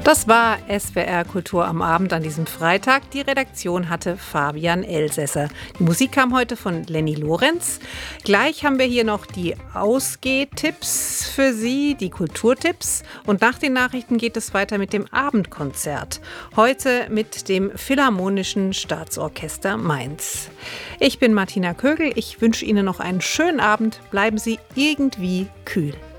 Das war SWR Kultur am Abend an diesem Freitag. Die Redaktion hatte Fabian Elsässer. Die Musik kam heute von Lenny Lorenz. Gleich haben wir hier noch die Ausgehtipps für Sie, die Kulturtipps. Und nach den Nachrichten geht es weiter mit dem Abendkonzert. Heute mit dem Philharmonischen Staatsorchester Mainz. Ich bin Martina Kögel. Ich wünsche Ihnen noch einen schönen Abend. Bleiben Sie irgendwie kühl.